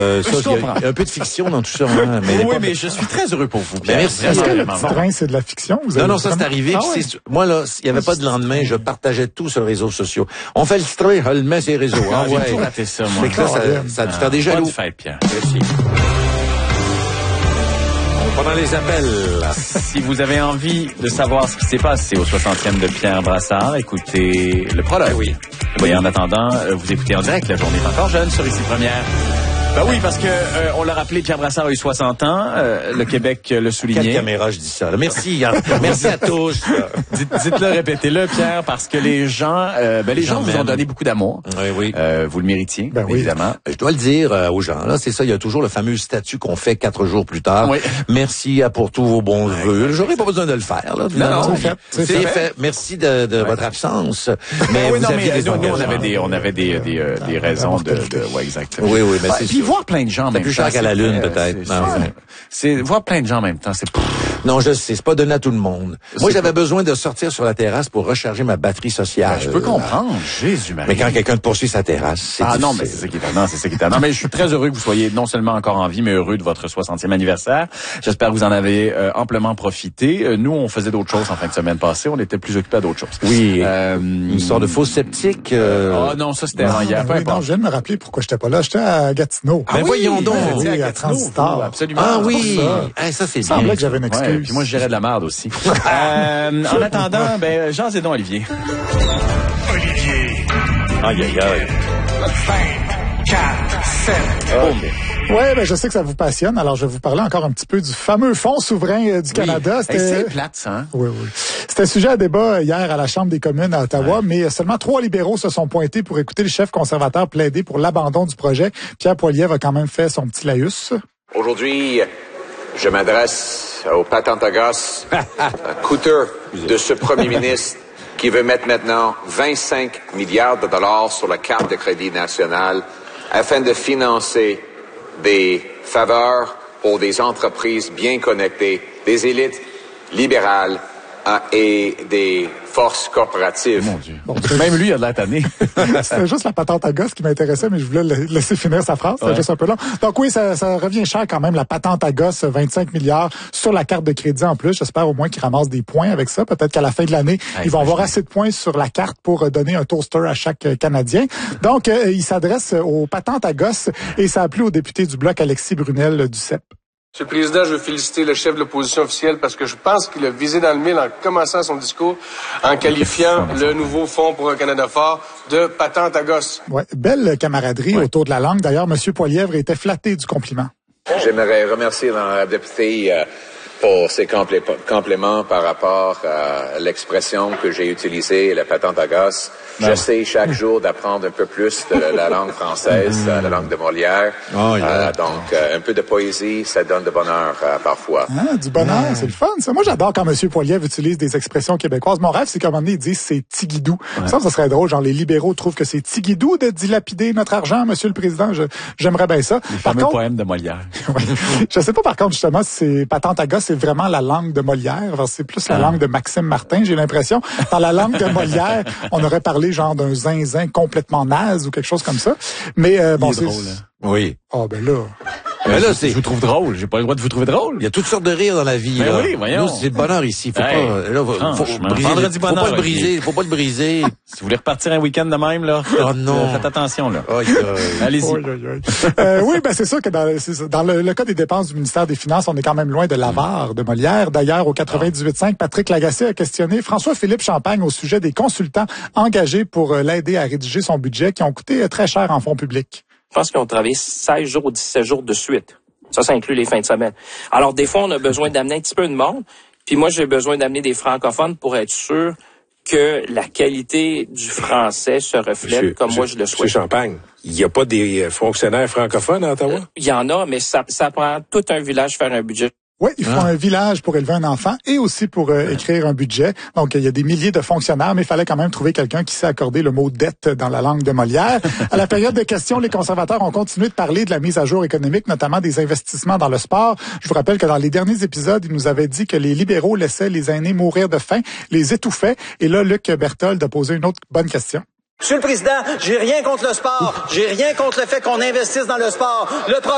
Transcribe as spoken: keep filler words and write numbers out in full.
Euh, ça, il y, a, il y a un peu de fiction dans tout ça. Hein, mais oui, mais je suis très heureux pour vous, Pierre. Merci. Est-ce que le petit train, c'est de la fiction? Vous non, non, ça c'est arrivé. Ah, ouais. Moi, là, il n'y avait pas de lendemain, je partageais tout sur les réseaux sociaux. On fait le train, on le met sur les réseaux. Ah, ah, j'ai ouais. toujours raté ça, moi. C'est que là, ça, ça a dû faire des jaloux. Bonne fête, Pierre. Merci. Pendant les appels. Si vous avez envie de savoir ce qui s'est passé au soixantième de Pierre Brassard, écoutez le prologue. Oui. Et en attendant, vous écoutez en direct La Journée est encore jeune sur Ici Première. Ben oui, parce que euh, on l'a rappelé, Pierre Brassard a eu soixante ans. Euh, le Québec le soulignait. Quelle caméra je dis ça? Là. Merci, hein. Merci à tous. Dites, dites-le, répétez-le, Pierre, parce que les gens, euh, ben les, les gens, gens vous ont donné beaucoup d'amour. Oui, oui. Euh, vous le méritiez, ben évidemment. Oui. Je dois le dire euh, aux gens. Là, c'est ça. Il y a toujours le fameux statut qu'on fait quatre jours plus tard. Oui. Merci à pour tous vos bons vœux. J'aurais pas besoin de le faire. Là. Non, non, c'est fait. C'est, c'est fait. fait. Merci de, de ouais. votre absence. Mais oui, vous non, aviez mais des nous, on avait des, on avait des, des, euh, des raisons de, de, ouais, exactement. Oui, oui, mais ouais, c'est puis voir plein de gens. C'est plus cher qu'à la Lune, peut-être. C'est, c'est, c'est voir plein de gens en même temps, c'est... Non, je sais, c'est pas donné à tout le monde. C'est Moi, j'avais pas... besoin de sortir sur la terrasse pour recharger ma batterie sociale. Ben, je peux comprendre, Jésus-Marie. Mais quand quelqu'un te poursuit sa terrasse, c'est Ah difficile. non, mais c'est ça qui est étonnant, c'est ça qui est étonnant. Mais je suis très heureux que vous soyez non seulement encore en vie, mais heureux de votre soixantième anniversaire. J'espère que vous en avez euh, amplement profité. Euh, nous, on faisait d'autres choses en fin de semaine passée. On était plus occupés à d'autres choses. Oui, euh, une sorte de faux sceptique. Euh... Ah non, ça c'était avant hier. Oui, non, je viens de me rappeler pourquoi j'étais pas là. J'étais à Gatineau. Ah, ben oui, voyons donc. Oui, à, à Transistor. Absolument. Ah oui. Ça, hey, ça c'est bien. Il semblait que j'avais une excuse. Ouais, puis moi, je gérais de la merde aussi. euh, en attendant, ben, Jean Zédon Olivier. Olivier. Aïe, aïe, aïe. cinq, quatre, sept. Okay. Oui, ben je sais que ça vous passionne. Alors, je vais vous parler encore un petit peu du fameux Fonds souverain euh, du Canada. Oui. C'était... Hey, c'est plate, ça. Hein? Oui, oui. C'était sujet à débat hier à la Chambre des communes à Ottawa, ouais. mais seulement trois libéraux se sont pointés pour écouter le chef conservateur plaider pour l'abandon du projet. Pierre Poilievre a quand même fait son petit laïus. Aujourd'hui, je m'adresse au patente à gosse coûteux de ce premier ministre qui veut mettre maintenant vingt-cinq milliards de dollars sur la carte de crédit nationale afin de financer des faveurs pour des entreprises bien connectées, des élites libérales et des forces corporatives. Mon Dieu. Bon, même lui, il a de la tannée. C'était juste la patente à gosse qui m'intéressait, mais je voulais le laisser finir sa phrase. C'était ouais. juste un peu long. Donc oui, ça, ça revient cher quand même, la patente à gosse, vingt-cinq milliards sur la carte de crédit en plus. J'espère au moins qu'ils ramassent des points avec ça. Peut-être qu'à la fin de l'année, hey, ils vont avoir assez de points sur la carte pour donner un toaster à chaque Canadien. Donc, euh, il s'adresse aux patentes à gosse et ça a plu au député du Bloc, Alexis Brunel du C E P. Monsieur le Président, je veux féliciter le chef de l'opposition officielle parce que je pense qu'il a visé dans le mille en commençant son discours en qualifiant le nouveau Fonds pour un Canada fort de patente à gosse. Ouais, belle camaraderie ouais. autour de la langue. D'ailleurs, M. Poilievre était flatté du compliment. J'aimerais remercier la députée euh, pour ses complé- compléments par rapport à l'expression que j'ai utilisée, la patente à gosse. J'essaie chaque jour d'apprendre un peu plus de la langue française, la langue de Molière. Oh, yeah. euh, donc, euh, un peu de poésie, ça donne de bonheur euh, parfois. Ah, du bonheur, ouais. C'est le fun, ça. Moi, j'adore quand M. Poilievre utilise des expressions québécoises. Mon rêve, c'est qu'à un moment donné, ils disent c'est tigidou. Ouais. Ça, ça serait drôle. Genre, les libéraux trouvent que c'est tigidou de dilapider notre argent, Monsieur le Président. Je, j'aimerais bien ça. Les par fameux contre, poèmes de Molière. ouais. Je sais pas, par contre, justement, si c'est patente à gosse, c'est vraiment la langue de Molière. Enfin, c'est plus la ah. langue de Maxime Martin, j'ai l'impression. Dans la langue de Molière, on aurait parlé genre d'un zinzin complètement naze ou quelque chose comme ça. Mais euh, bon, c'est drôle. Hein? Oui. Ah oh, ben là. Mais là, c'est... Je vous trouve drôle. J'ai pas le droit de vous trouver drôle. Il y a toutes sortes de rires dans la vie. Mais là. oui, voyons. Nous, c'est le bonheur ici. Faut hey, pas, là, faut, faut briser. Vendredi faut bonheur, pas le briser. okay. Faut pas le briser. Si vous voulez repartir un week-end de même, là. Oh non. Faites attention, là. Oh, yeah. Allez-y. Oh, yeah, yeah. euh, oui, ben, c'est sûr que dans, c'est, dans le, le cas des dépenses du ministère des Finances, on est quand même loin de l'avare de Molière. D'ailleurs, au quatre-vingt-dix-huit cinq, Patrick Lagacé a questionné François-Philippe Champagne au sujet des consultants engagés pour l'aider à rédiger son budget qui ont coûté très cher en fonds publics. Je pense qu'ils ont travaillé seize jours ou dix-sept jours de suite. Ça, ça inclut les fins de semaine. Alors, des fois, on a besoin d'amener un petit peu de monde. Puis moi, j'ai besoin d'amener des francophones pour être sûr que la qualité du français se reflète monsieur, comme moi je le souhaite. Monsieur Champagne, il n'y a pas des fonctionnaires francophones à Ottawa? Il y en a, mais ça, ça prend tout un village faire un budget. Oui, ils font ah. un village pour élever un enfant et aussi pour euh, écrire un budget. Donc, il y a des milliers de fonctionnaires, mais il fallait quand même trouver quelqu'un qui sait accorder le mot dette dans la langue de Molière. À la période de questions, les conservateurs ont continué de parler de la mise à jour économique, notamment des investissements dans le sport. Je vous rappelle que dans les derniers épisodes, ils nous avaient dit que les libéraux laissaient les aînés mourir de faim, les étouffaient. Et là, Luc Berthold a posé une autre bonne question. Monsieur le Président, j'ai rien contre le sport. J'ai rien contre le fait qu'on investisse dans le sport. Le problème